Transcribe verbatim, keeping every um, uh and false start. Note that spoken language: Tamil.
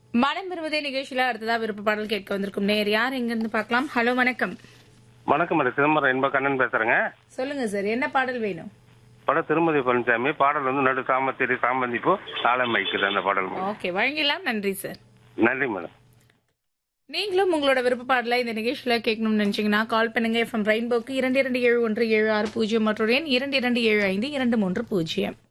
மனம் விரும்புதே நிகழ்ச்சியில அடுத்ததா விருப்ப பாடல் கேட்க வந்திருக்கும் நேர் யார் எங்க இருந்து பார்க்கலாம். ஹலோ வணக்கம். வணக்கம் மேடம், சிதம்பரம் இன்ப கண்ணன் பேசுறேங்க. சொல்லுங்க சார், என்ன பாடல் வேணும்? படம் திருமதி பழனிசாமி, பாடல் வந்து நடு சாமத்திரி சாம்பந்திப்போ தாளம் வைக்குது அந்த பாடல். ஓகே, வழங்கிடலாம். நன்றி சார். நன்றி மேடம். நீங்களும் உங்களோட விருப்ப பாடலை இந்த நிகழ்ச்சியில கேட்கணும்னு நினைச்சீங்கன்னா கால் பண்ணுங்க. எஃப்எம் ரெயின்போக்கு இரண்டு இரண்டு ஏழு ஒன்று ஏழு ஆறு பூஜ்ஜியம் மற்றும் எண் இரண்டு இரண்டு ஏழு ஐந்து இரண்டு மூன்று பூஜ்ஜியம்.